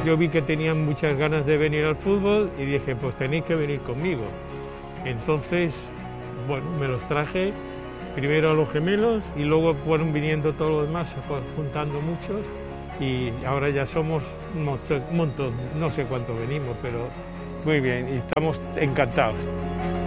yo vi que tenían muchas ganas de venir al fútbol y dije, pues tenéis que venir conmigo. Entonces, bueno, me los traje primero a los gemelos y luego fueron viniendo todos los demás, se fueron juntando muchos y ahora ya somos un montón, no sé cuánto venimos, pero muy bien y estamos encantados.